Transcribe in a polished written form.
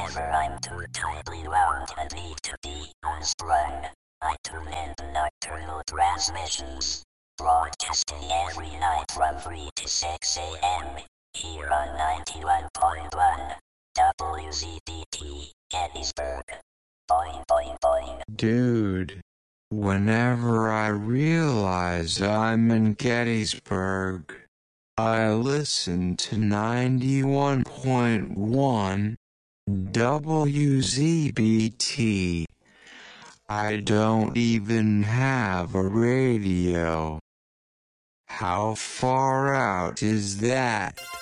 Whenever I'm too tightly wound and need to be unsprung, I tune into nocturnal transmissions, broadcasting every night from 3 to 6 a.m. here on 91.1 WZDT Gettysburg. Boing, boing, boing. Dude, whenever I realize I'm in Gettysburg, I listen to 91.1 WZBT. I don't even have a radio. How far out is that?